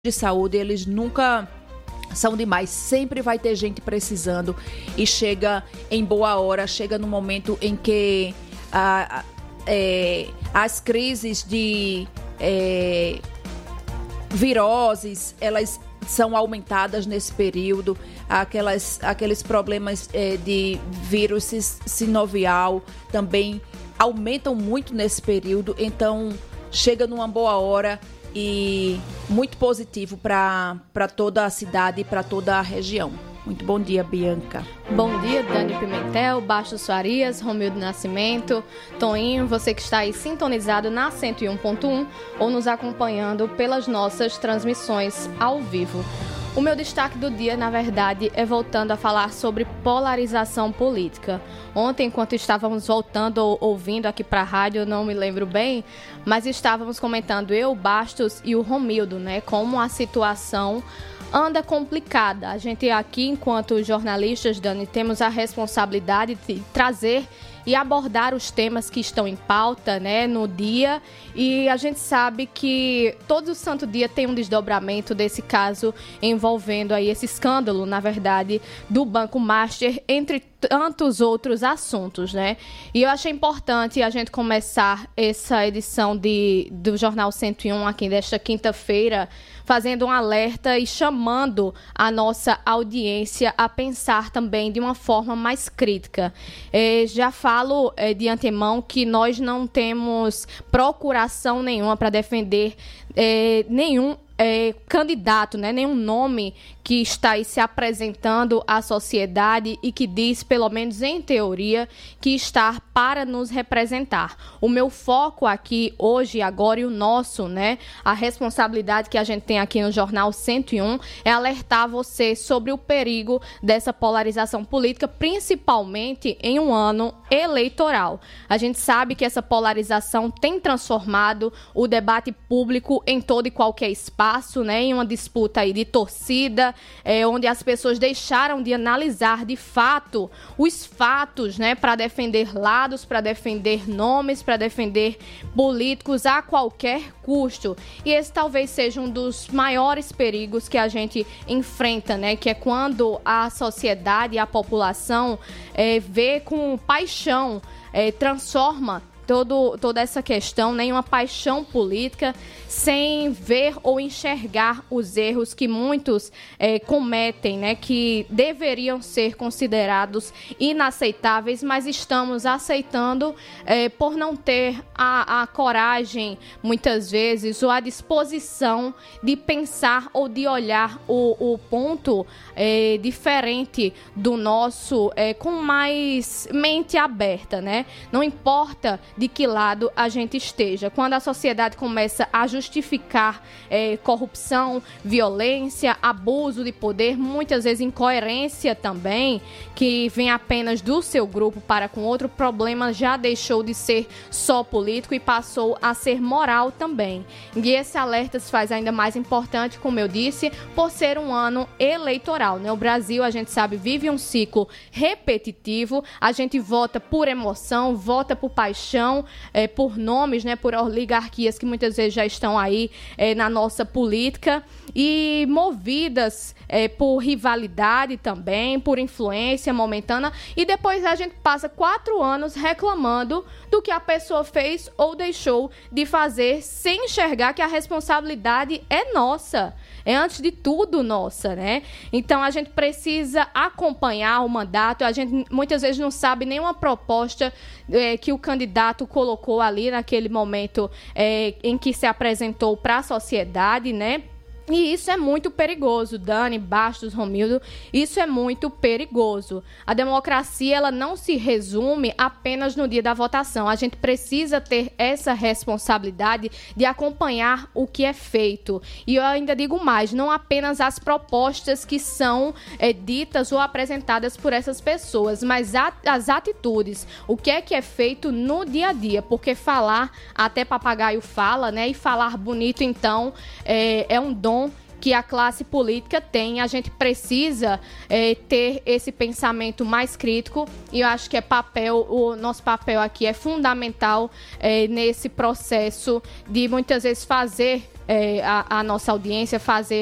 de saúde, eles nunca são demais, sempre vai ter gente precisando e chega em boa hora, chega no momento em que as crises de viroses, elas são aumentadas nesse período, aqueles problemas de vírus sinovial também aumentam muito nesse período, então chega numa boa hora e muito positivo para toda a cidade e para toda a região. Muito bom dia, Bianca. Bom dia, Dani Pimentel, Bastos Farias, Romildo Nascimento, Toninho, você que está aí sintonizado na 101.1 ou nos acompanhando pelas nossas transmissões ao vivo. O meu destaque do dia, na verdade, é voltando a falar sobre polarização política. Ontem, enquanto estávamos voltando ou ouvindo aqui para a rádio, eu não me lembro bem, mas estávamos comentando eu, Bastos e o Romildo, né, como a situação anda complicada. A gente aqui, enquanto jornalistas, Dani, temos a responsabilidade de trazer e abordar os temas que estão em pauta, né, no dia, e a gente sabe que todo santo dia tem um desdobramento desse caso envolvendo aí esse escândalo, na verdade, do Banco Master, entre tantos outros assuntos, né? E eu achei importante a gente começar essa edição do Jornal 101 aqui desta quinta-feira, fazendo um alerta e chamando a nossa audiência a pensar também de uma forma mais crítica. Já falo de antemão que nós não temos procuração nenhuma para defender nenhum candidato, né? Nenhum nome que está aí se apresentando à sociedade e que diz, pelo menos em teoria, que está para nos representar. O meu foco aqui hoje, agora, e o nosso, né? A responsabilidade que a gente tem aqui no Jornal 101 é alertar você sobre o perigo dessa polarização política, principalmente em um ano eleitoral. A gente sabe que essa polarização tem transformado o debate público em todo e qualquer espaço, né? Em uma disputa aí de torcida, onde as pessoas deixaram de analisar de fato os fatos, né, para defender lados, para defender nomes, para defender políticos a qualquer custo. E esse talvez seja um dos maiores perigos que a gente enfrenta, né, que é quando a sociedade e a população vê com paixão, transforma toda essa questão, né, em uma paixão política, sem ver ou enxergar os erros que muitos cometem, né, que deveriam ser considerados inaceitáveis, mas estamos aceitando por não ter a coragem, muitas vezes, ou a disposição de pensar ou de olhar o ponto diferente do nosso, com mais mente aberta, né? Não importa de que lado a gente esteja. Quando a sociedade começa a justificar corrupção, violência, abuso de poder, muitas vezes incoerência também, que vem apenas do seu grupo para com outro, problema já deixou de ser só político e passou a ser moral também. E esse alerta se faz ainda mais importante, como eu disse, por ser um ano eleitoral, né? O Brasil, a gente sabe, vive um ciclo repetitivo, a gente vota por emoção, vota por paixão, por nomes, né, por oligarquias que muitas vezes já estão aí na nossa política e movidas por rivalidade também, por influência momentânea, e depois a gente passa 4 anos reclamando do que a pessoa fez ou deixou de fazer, sem enxergar que a responsabilidade é nossa, é antes de tudo nossa, né? Então a gente precisa acompanhar o mandato, a gente muitas vezes não sabe nenhuma proposta que o candidato colocou ali naquele momento em que se apresentou para a sociedade, né? E isso é muito perigoso, Dani, Bastos, Romildo, isso é muito perigoso. A democracia, ela não se resume apenas no dia da votação. A gente precisa ter essa responsabilidade de acompanhar o que é feito. E eu ainda digo mais, não apenas as propostas que são ditas ou apresentadas por essas pessoas, mas as atitudes, o que é feito no dia a dia, porque falar, até papagaio fala, né? E falar bonito, então, é um dom que a classe política tem. A gente precisa ter esse pensamento mais crítico, e eu acho que o nosso papel aqui é fundamental nesse processo de muitas vezes fazer a nossa audiência, fazer